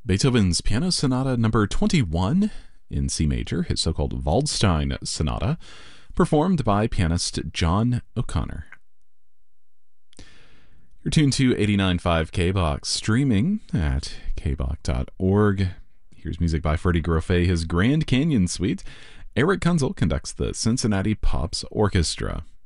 Beethoven's Piano Sonata number 21 in C major, his so-called Waldstein Sonata, performed by pianist John O'Connor. You're tuned to 89.5 KBOX, streaming at kbok.org. Here's music by Freddie Grofé, his Grand Canyon Suite. Eric Kunzel conducts the Cincinnati Pops Orchestra.